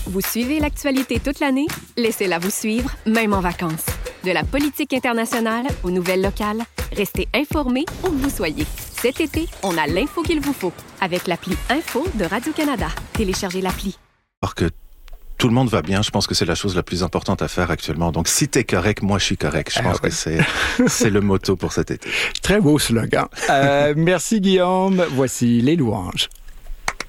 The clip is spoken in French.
Vous suivez l'actualité toute l'année? Laissez-la vous suivre, même en vacances. De la politique internationale aux nouvelles locales, restez informés où que vous soyez. Cet été, on a l'info qu'il vous faut avec l'appli Info de Radio-Canada. Téléchargez l'appli. Alors que tout le monde va bien, je pense que c'est la chose la plus importante à faire actuellement. Donc, si t'es correct, moi je suis correct. Je pense que c'est le motto pour cet été. Très beau slogan. Merci Guillaume. Voici les louanges.